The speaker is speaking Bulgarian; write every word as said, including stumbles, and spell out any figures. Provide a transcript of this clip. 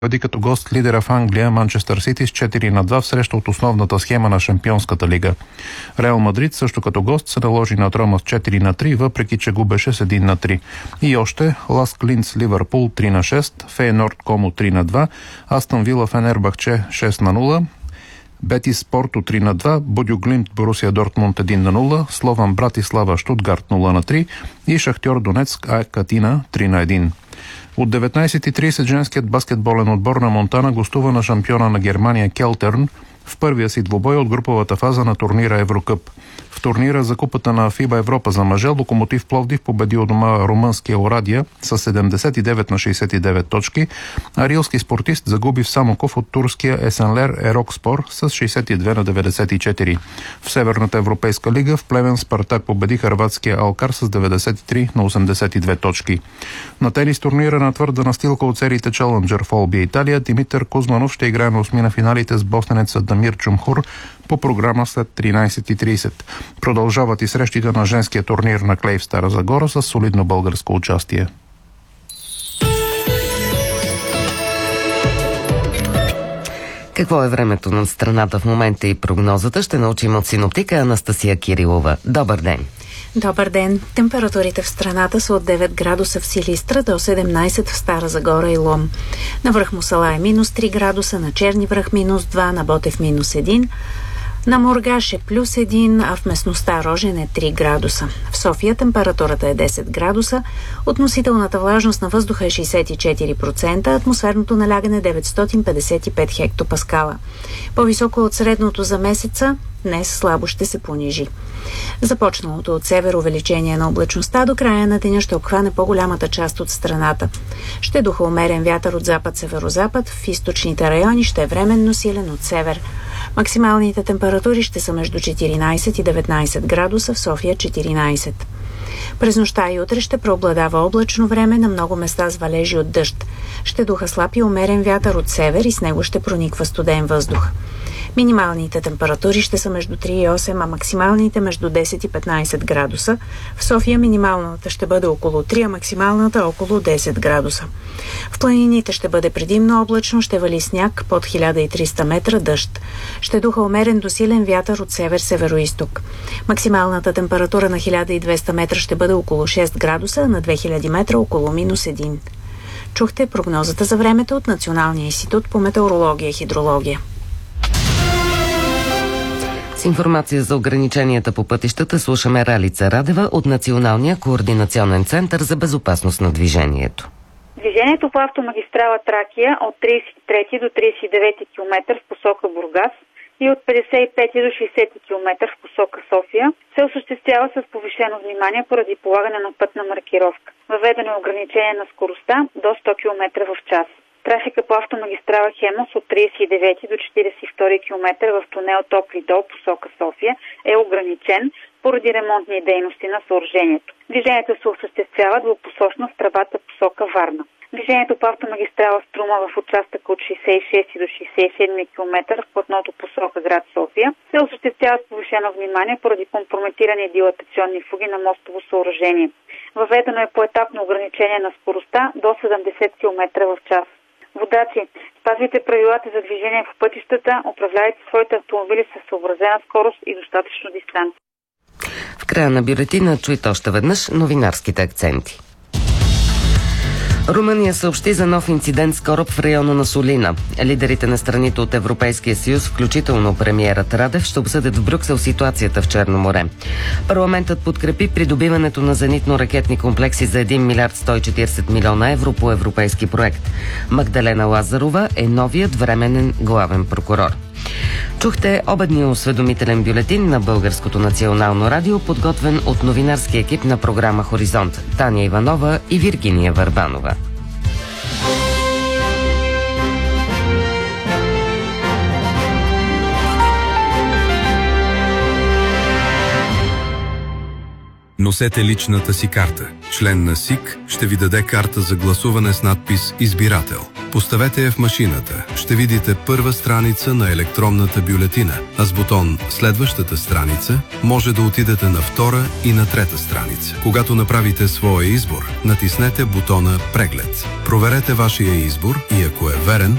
победи като гост лидера в Англия Манчестър Сити с четири на два в среща от основната схема на Шампионската лига. Реал Мадрид също като гост се наложи над Рома с четири на три, въпреки че губеше с един на три. И още Ласк Линц Ливърпул три на шест, Фейнорд Комо три на два, Астън Вила Фенербахче шест на нула, Бетис Порто три на два, Бодю Глимт Борусия Дортмунд един на нула, Слован Братислава Штутгарт нула на три и Шахтьор Донецк АЕК Атина три на един. От деветнайсет и трийсет женският баскетболен отбор на Монтана гостува на шампиона на Германия Келтерн в първия си двубой от груповата фаза на турнира Еврокъп. В турнира за купата на ФИБА Европа за мъже Локомотив Пловдив победи у дома румънския Орадия с седемдесет и девет на шейсет и девет точки, а рилски спортист загуби в Самоков от турския Есенлер Ерокспор с шейсет и две на деветдесет и четири. В Северната европейска лига в Плевен Спартак победи хърватския Алкар с деветдесет и три на осемдесет и две точки. На тенис турнира на твърда настилка от сериите Челенджер в Олбия Италия Димитър Кузманов ще играе на осми на финалите с босненеца Дамир Чумхур по програма след тринайсет и трийсет. Продължават и срещите на женския турнир на клей в Стара Загора с солидно българско участие. Какво е времето на страната в момента и прогнозата ще научим от синоптика Анастасия Кирилова. Добър ден! Добър ден! Температурите в страната са от девет градуса в Силистра до седемнайсет в Стара Загора и Лом. На връх Мусала е минус три градуса, на Черни връх минус два, на Ботев минус един, на Мургаш е плюс един, а в местността Рожен е три градуса. В София температурата е десет градуса, относителната влажност на въздуха е шейсет и четири процента, атмосферното налягане деветстотин петдесет и пет хектопаскала. По-високо от средното за месеца, днес слабо ще се понижи. Започналото от север увеличение на облачността до края на деня ще обхване по-голямата част от страната. Ще духа умерен вятър от запад-северозапад, в източните райони ще е временно силен от север. Максималните температури ще са между четиринайсет и деветнайсет градуса, в София четиринайсет. През нощта и утре ще преобладава облачно време, на много места с валежи от дъжд. Ще духа слаб и умерен вятър от север и с него ще прониква студен въздух. Минималните температури ще са между три и осем, а максималните между десет и петнайсет градуса. В София минималната ще бъде около три, а максималната около десет градуса. В планините ще бъде предимно облачно, ще вали сняг, под хиляда и триста метра дъжд. Ще духа умерен до силен вятър от север-североизток. Максималната температура на хиляда и двеста метра ще бъде около шест градуса, а на две хиляди метра около минус един. Чухте прогнозата за времето от Националния институт по метеорология и хидрология. С информация за ограниченията по пътищата слушаме Ралица Радева от Националния координационен център за безопасност на движението. Движението по автомагистрала Тракия от трийсет и трети до трийсет и девети километър в посока Бургас и от петдесет и пети до шейсети километър в посока София се осъществява с повишено внимание поради полагане на пътна маркировка. Въведено е ограничение на скоростта до сто километра в час. Трафика по автомагистрала Хемус от трийсет и девети до четирийсет и втори километър в тунел Топли дол посока София е ограничен поради ремонтни дейности на съоръжението. Движението се осъществява двупосочно в тръбата посока Варна. Движението по автомагистрала Струма в участъка от шейсет и шести до шейсет и седми километър в платното посока град София се осъществява с повишено внимание поради компрометирани дилатационни фуги на мостово съоръжение. Въведено е поетапно ограничение на скоростта до седемдесет километра в час. Водачи, спазвайте правилата за движение по пътищата, управлявайте своите автомобили със съобразена скорост и достатъчно дистанция. В края на бюлетина чуйте още веднъж новинарските акценти. Румъния съобщи за нов инцидент с кораб в района на Солина. Лидерите на страните от Европейския съюз, включително премиерът Радев, ще обсъдят в Брюксел ситуацията в Черно море. Парламентът подкрепи придобиването на зенитно-ракетни комплекси за един милиард сто и четирийсет милиона евро по европейски проект. Магдалена Лазарова е новият временен главен прокурор. Чухте обедния осведомителен бюлетин на Българското национално радио, подготвен от новинарски екип на програма Хоризонт Таня Иванова и Виргиния Върбанова. Носете личната си карта. Член на СИК ще ви даде карта за гласуване с надпис «Избирател». Поставете я в машината. Ще видите първа страница на електронната бюлетина, а с бутон «Следващата страница» може да отидете на втора и на трета страница. Когато направите своя избор, натиснете бутона «Преглед». Проверете вашия избор и ако е верен,